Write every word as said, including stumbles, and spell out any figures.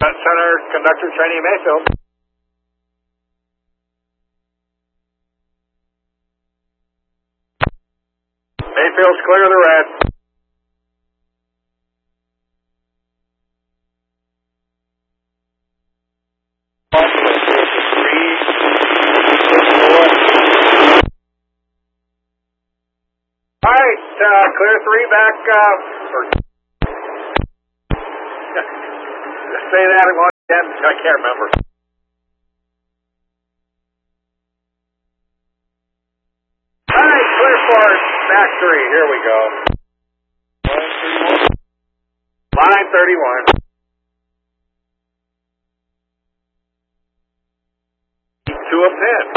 Center conductor training Mayfield. Mayfield's clear of the red. All right, uh, clear three back. Uh, or say that again. I can't remember. All right, clear four, back three. Here we go. Line thirty-one. To a pin.